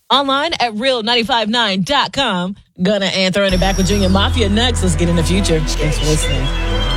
Online at real959.com. Gunna and throwing it back with Junior Mafia next. Let's get in the future. Thanks for listening.